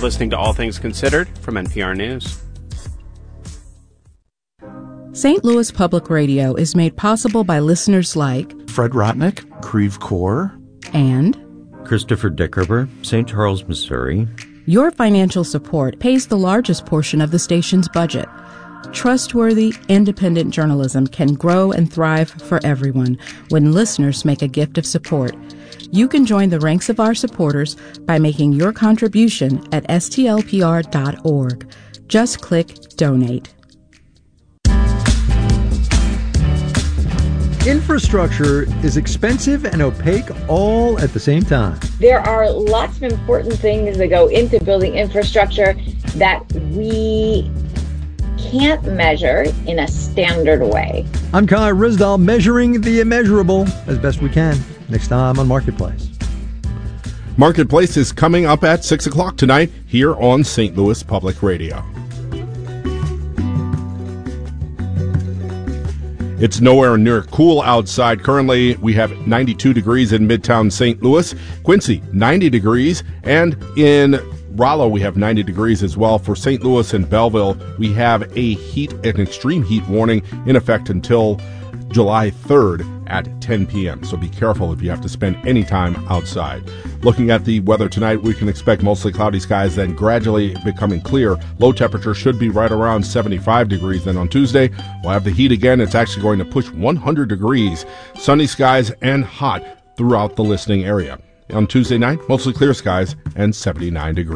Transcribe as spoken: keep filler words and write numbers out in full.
listening to All Things Considered from N P R News. Saint Louis Public Radio is made possible by listeners like Fred Rotnick, Creve Coeur, and Christopher Dickerber, Saint Charles, Missouri. Your financial support pays the largest portion of the station's budget. Trustworthy, independent journalism can grow and thrive for everyone when listeners make a gift of support. You can join the ranks of our supporters by making your contribution at S T L P R dot org. Just click Donate. Infrastructure is expensive and opaque all at the same time. There are lots of important things that go into building infrastructure that we can't measure in a standard way. I'm Kai Rizdal, measuring the immeasurable as best we can. Next time on Marketplace. Marketplace is coming up at six o'clock tonight here on Saint Louis Public Radio. It's nowhere near cool outside. Currently, we have ninety-two degrees in Midtown Saint Louis. Quincy, ninety degrees. And in Rollo, we have ninety degrees as well. For Saint Louis and Belleville, we have a heat, an extreme heat warning in effect until July third at ten p.m. So be careful if you have to spend any time outside. Looking at the weather tonight, we can expect mostly cloudy skies, then gradually becoming clear. Low temperature should be right around seventy-five degrees. Then on Tuesday, we'll have the heat again. It's actually going to push one hundred degrees. Sunny skies and hot throughout the listening area. On Tuesday night, mostly clear skies and seventy-nine degrees.